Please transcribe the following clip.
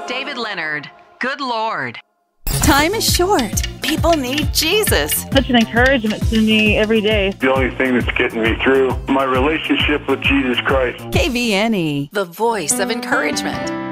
David Leonard, Good Lord. Time is short. People need Jesus. Such an encouragement to me every day. The only thing that's getting me through, my relationship with Jesus Christ. KVNE, The voice of encouragement.